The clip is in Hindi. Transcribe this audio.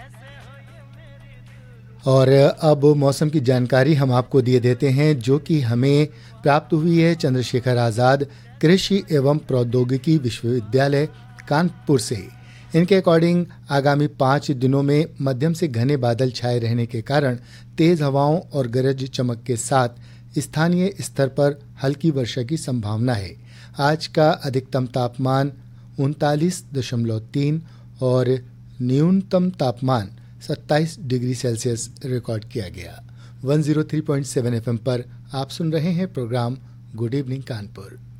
और अब मौसम की जानकारी हम आपको दिए देते हैं, जो कि हमें प्राप्त हुई है चंद्रशेखर आज़ाद कृषि एवं प्रौद्योगिकी विश्वविद्यालय कानपुर से। इनके अकॉर्डिंग आगामी 5 दिनों में मध्यम से घने बादल छाए रहने के कारण तेज हवाओं और गरज चमक के साथ स्थानीय स्तर पर हल्की वर्षा की संभावना है। आज का अधिकतम तापमान 39.3 और न्यूनतम तापमान 27 डिग्री सेल्सियस रिकॉर्ड किया गया। 103.7 FM पर आप सुन रहे हैं प्रोग्राम गुड इवनिंग कानपुर।